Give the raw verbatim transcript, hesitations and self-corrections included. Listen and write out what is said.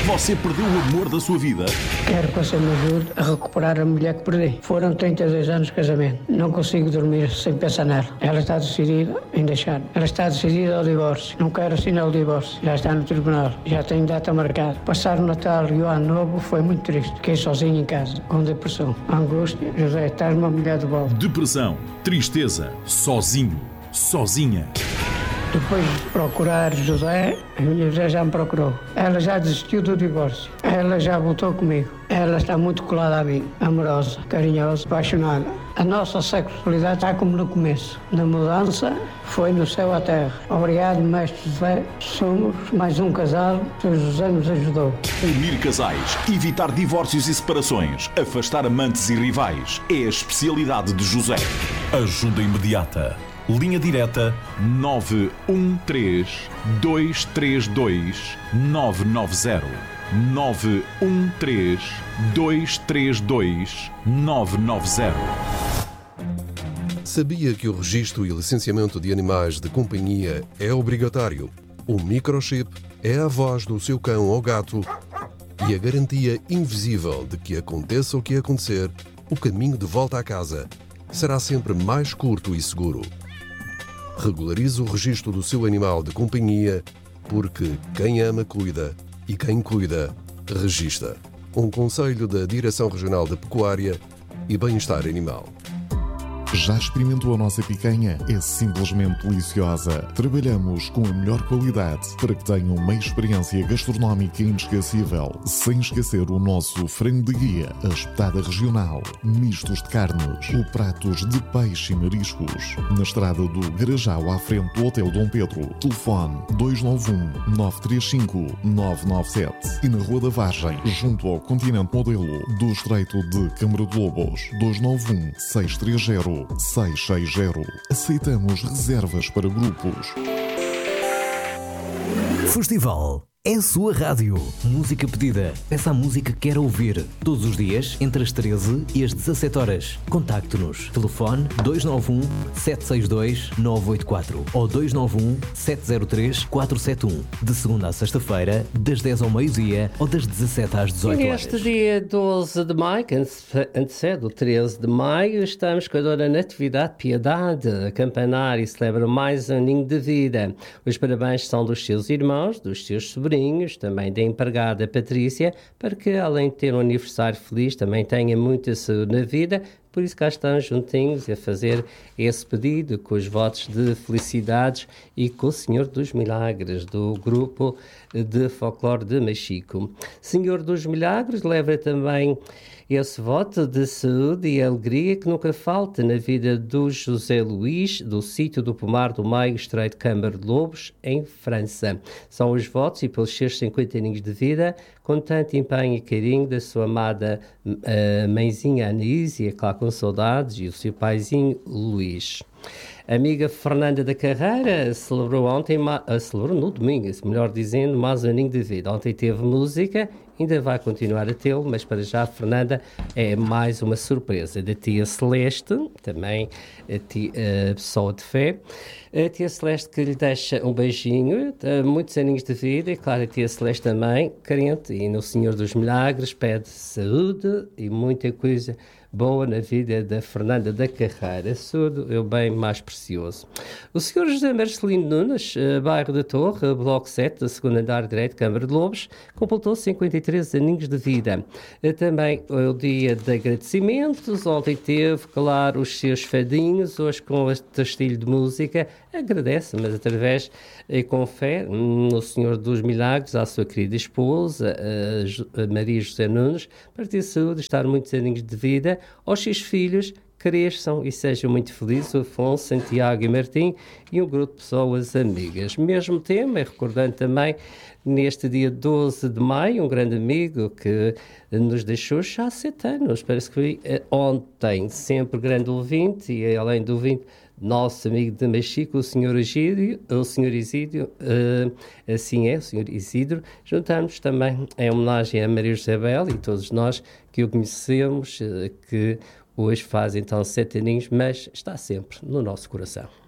Você perdeu o amor da sua vida? Quero que você me ajude a recuperar a mulher que perdi. Foram trinta e dois anos de casamento. Não consigo dormir sem pensar nela. Ela está decidida em deixar. Ela está decidida ao divórcio. Não quero assinar o divórcio. Já está no tribunal. Já tenho data marcada. Passar o Natal e o Ano Novo foi muito triste. Fiquei sozinho em casa, com depressão, angústia. José, estás uma mulher de volta. Depressão, tristeza, sozinho, sozinha. Depois de procurar José, a minha José já me procurou. Ela já desistiu do divórcio. Ela já voltou comigo. Ela está muito colada a mim, amorosa, carinhosa, apaixonada. A nossa sexualidade está como no começo. Na mudança, foi no céu à terra. Obrigado, mestre José. Somos mais um casal que o José nos ajudou. Unir casais, evitar divórcios e separações, afastar amantes e rivais. É a especialidade de José. Ajuda imediata. Linha direta nove um três, dois três dois, nove nove zero. nove um três, dois três dois, nove nove zero. Sabia que o registro e licenciamento de animais de companhia é obrigatório? O microchip é a voz do seu cão ou gato e a garantia invisível de que aconteça o que acontecer, o caminho de volta à casa será sempre mais curto e seguro. Regularize o registro do seu animal de companhia, porque quem ama cuida e quem cuida registra. Um conselho da Direção Regional da Pecuária e Bem-Estar Animal. Já experimentou a nossa picanha? É simplesmente deliciosa. Trabalhamos com a melhor qualidade para que tenham uma experiência gastronómica inesquecível. Sem esquecer o nosso frango de guia, a espetada regional, mistos de carnes ou pratos de peixe e mariscos. Na estrada do Garajal, à frente do Hotel Dom Pedro. Telefone dois nove um, nove três cinco, nove nove sete. E na Rua da Vargem, junto ao Continente Modelo do Estreito de Câmara de Lobos. dois nove um, seis três zero, seis seis zero. Aceitamos reservas para grupos. Festival é a sua rádio. Música pedida. Peça a música que quer ouvir. Todos os dias, entre as treze e as dezassete horas. Contacte-nos. Telefone dois nove um, sete seis dois, nove oito quatro ou dois nove um, sete zero três, quatro sete um. De segunda a sexta-feira, das dez ao meio-dia ou das dezassete às dezoito horas. Neste dia doze de maio, que antecede o treze de maio, estamos com a Dona Natividade Piedade, a campanar e celebra mais um aninho de vida. Os parabéns são dos seus irmãos, dos seus sobrinhos, também da empregada Patrícia, para que, além de ter um aniversário feliz, também tenha muita saúde na vida. Por isso cá estão juntinhos a fazer esse pedido com os votos de felicidades e com o Senhor dos Milagres, do grupo de folclore de Machico. Senhor dos Milagres leva também esse voto de saúde e alegria que nunca falta na vida do José Luís, do sítio do Pomar do Meio, Estreito de Câmara de Lobos, em França. São os votos e pelos seus cinquenta aninhos de vida, com tanto empenho e carinho da sua amada uh, mãezinha Anísia, claro, com saudades, e o seu paizinho Luís. A amiga Fernanda da Carreira celebrou ontem, uh, celebrou no domingo, melhor dizendo, mais um aninho de vida. Ontem teve música, ainda vai continuar a tê-lo, mas para já a Fernanda é mais uma surpresa da tia Celeste, também a, tia, a pessoa de fé. A tia Celeste que lhe deixa um beijinho, muitos aninhos de vida, e claro, a tia Celeste também, crente, e no Senhor dos Milagres pede saúde e muita coisa boa na vida da Fernanda da Carreira. Saúde é o bem mais precioso. O senhor José Marcelino Nunes, bairro da Torre, bloco sete, da segunda andar direito, Câmara de Lobos, completou cinquenta e três aninhos de vida. Também é o dia de agradecimentos. Ontem teve, claro, os seus fadinhos, hoje com este estilo de música. Agradece, mas através e com fé no Senhor dos Milagres, à sua querida esposa, a Maria José Nunes, para ter saúde, estar muitos aninhos de vida, aos seus filhos, cresçam e sejam muito felizes, o Afonso, Santiago e Martim, e um grupo de pessoas amigas. Mesmo tema, recordando também, neste dia doze de maio, um grande amigo que nos deixou já há sete anos, parece que foi ontem, sempre grande ouvinte, e além do ouvinte, nosso amigo de Machico, o senhor Isídio, o senhor Isídio, uh, assim é, o senhor Isidro. Juntamos também em homenagem a Maria José Bel e todos nós que o conhecemos, uh, que hoje faz então sete aninhos, mas está sempre no nosso coração.